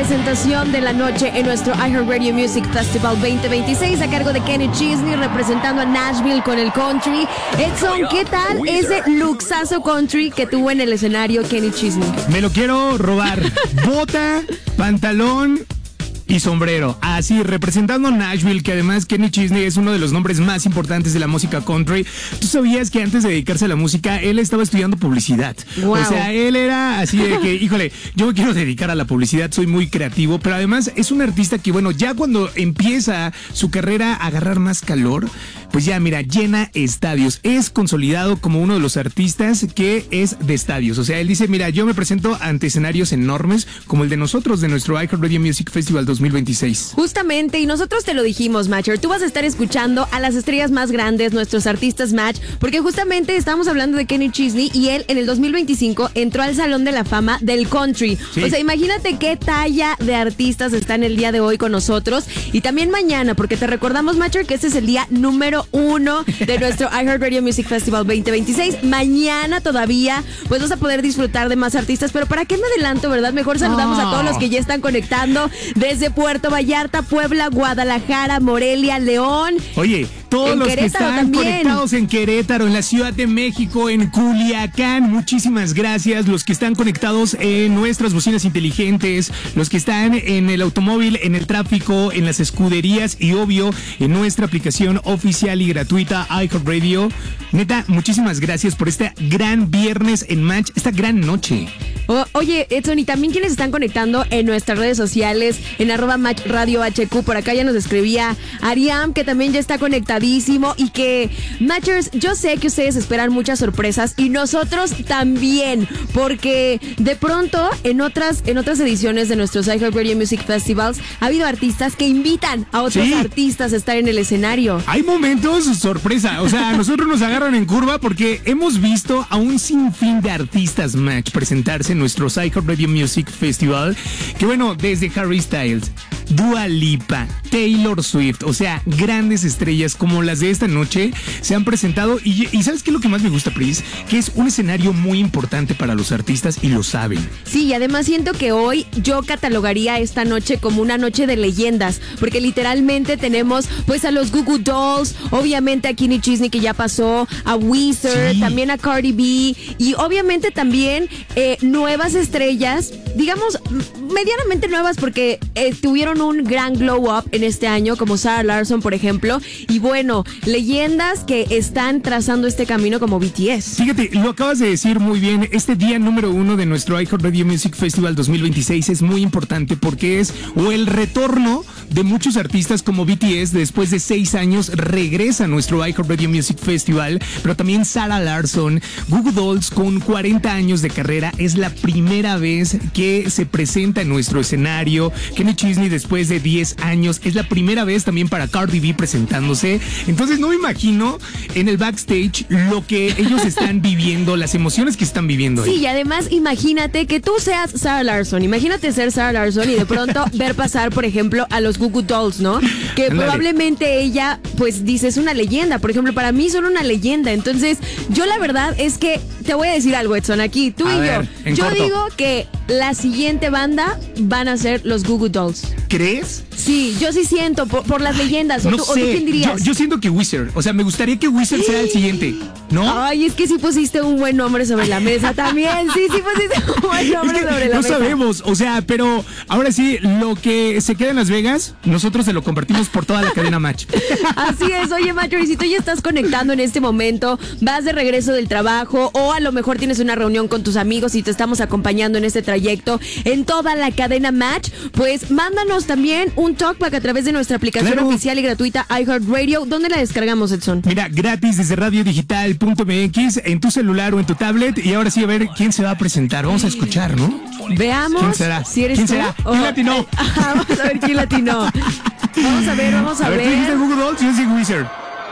presentación de la noche en nuestro iHeartRadio Music Festival 2026 a cargo de Kenny Chesney representando a Nashville con el country. Edson, ¿qué tal ese luxazo country que tuvo en el escenario Kenny Chesney? Me lo quiero robar. Bota, pantalón y sombrero. Así, representando Nashville, que además Kenny Chesney es uno de los nombres más importantes de la música country. ¿Tú sabías que antes de dedicarse a la música, él estaba estudiando publicidad? Wow. O sea, él era así de que, híjole, yo me quiero dedicar a la publicidad, soy muy creativo, pero además es un artista que, bueno, ya cuando empieza su carrera a agarrar más calor, pues ya, mira, llena estadios. Es consolidado como uno de los artistas que es de estadios. O sea, él dice, mira, yo me presento ante escenarios enormes como el de nosotros, de nuestro iHeartRadio Music Festival 2026. Justamente, y nosotros te lo dijimos, Matcher, tú vas a estar escuchando a las estrellas más grandes, nuestros artistas match, porque justamente estamos hablando de Kenny Chesney y él en el 2025 entró al Salón de la Fama del Country. Sí. O sea, imagínate qué talla de artistas están el día de hoy con nosotros y también mañana, porque te recordamos, Matcher, que este es el día número 1 de nuestro iHeartRadio Music Festival 2026. Mañana todavía pues vas a poder disfrutar de más artistas, pero ¿para qué me adelanto, verdad? Mejor saludamos a todos los que ya están conectando desde Puerto Vallarta, Puebla, Guadalajara, Morelia, León. Oye, todos los que están también conectados en Querétaro, en la Ciudad de México, en Culiacán, muchísimas gracias. Los que están conectados en nuestras bocinas inteligentes, los que están en el automóvil, en el tráfico, en las escuderías y obvio en nuestra aplicación oficial y gratuita iHeartRadio. Neta, muchísimas gracias por este gran viernes en Match, esta gran noche. Oye, Edson, y también quienes están conectando en nuestras redes sociales, en @MatchRadioHQ, por acá ya nos escribía Ariam, que también ya está conectadísimo, y que, Matchers, yo sé que ustedes esperan muchas sorpresas, y nosotros también, porque de pronto, en otras ediciones de nuestros iHeartRadio Music Festivals, ha habido artistas que invitan a otros artistas a estar en el escenario. Hay momentos sorpresa, o sea, a nosotros nos agarran en curva porque hemos visto a un sinfín de artistas Match presentarse en nuestro iHeartRadio Music Festival, que bueno, desde Harry Styles, Dua Lipa, Taylor Swift, o sea, grandes estrellas como las de esta noche se han presentado y ¿sabes qué es lo que más me gusta, Pris? Que es un escenario muy importante para los artistas y lo saben. Sí, y además siento que hoy yo catalogaría esta noche como una noche de leyendas, porque literalmente tenemos pues a los Goo Goo Dolls, obviamente a Kenny Chesney que ya pasó, a Weezer, también a Cardi B y obviamente también nuevas estrellas, digamos medianamente nuevas porque tuvieron un gran glow up en este año como Sarah Larsson, por ejemplo, y bueno, leyendas que están trazando este camino como BTS. Fíjate, lo acabas de decir muy bien, este día número 1 de nuestro iHeartRadio Music Festival 2026 es muy importante porque es el retorno de muchos artistas como BTS. Después de 6 años regresa a nuestro iHeartRadio Music Festival, pero también Sarah Larsson, Goo Goo Dolls con 40 años de carrera, es la primera vez que se presenta en nuestro escenario. Kenny Chesney después de 10 años, es la primera vez también para Cardi B presentándose. Entonces no me imagino en el backstage lo que ellos están viviendo, las emociones que están viviendo ahí. Sí, y además imagínate que tú seas Sarah Larsson, imagínate ser Sarah Larsson y de pronto ver pasar, por ejemplo, a los Goo Goo Dolls, ¿no? Que probablemente ella, pues dice, es una leyenda. Por ejemplo, para mí son una leyenda. Entonces, yo la verdad es que te voy a decir algo, Edson, aquí, tú y yo. Yo digo que la siguiente banda van a ser los Goo Goo Dolls. ¿Crees? Sí, yo sí siento, por las leyendas. No ¿O tú sé, quién dirías? yo siento que Weezer, o sea, me gustaría que Weezer sea el siguiente, ¿no? Ay, es que sí pusiste un buen nombre sobre la mesa también. Sí pusiste un buen nombre sobre la mesa. No sabemos, o sea, pero ahora sí, lo que se queda en Las Vegas, nosotros se lo compartimos por toda la cadena Match. Así es, oye, Macho, y si tú ya estás conectando en este momento, vas de regreso del trabajo o a lo mejor tienes una reunión con tus amigos y te estamos acompañando en este trayecto en toda la cadena Match, pues mándanos también un talkback a través de nuestra aplicación oficial y gratuita iHeartRadio. ¿Dónde la descargamos, Edson? Mira, gratis desde radiodigital.mx en tu celular o en tu tablet. Y ahora sí, a ver quién se va a presentar. Vamos a escuchar, ¿no? Veamos. ¿Quién será? Si eres ¿Quién tú. será? ¿Quién latinó? Vamos a ver quién latinó. Vamos a ver. ¿Tú dijiste Goo Goo Dolls? Yo soy Weezer.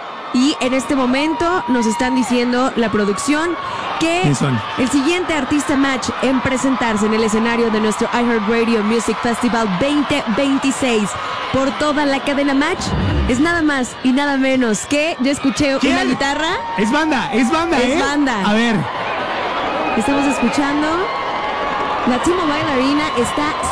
Y en este momento nos están diciendo la producción que el siguiente artista Match en presentarse en el escenario de nuestro iHeartRadio Music Festival 2026 por toda la cadena Match es nada más y nada menos que, yo escuché una guitarra. Es banda, Es banda. A ver. Estamos escuchando. La Timo Bailarina está